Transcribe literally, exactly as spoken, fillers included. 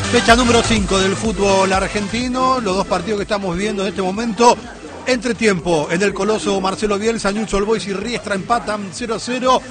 Fecha número cinco del fútbol argentino, los dos partidos que estamos viendo en este momento. Entretiempo en el Coloso Marcelo Bielsa, Newell's Old Boys y Riestra empatan cero a cero.